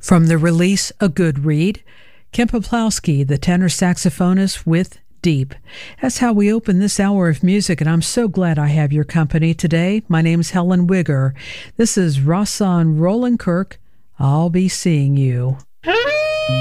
From the release A Good Read, Kim Poplawski, the tenor saxophonist with Deep. That's how we open this hour of music, and I'm so glad I have your company today. My name's Helen Wigger. This is Rahsaan Roland Kirk. I'll be seeing you.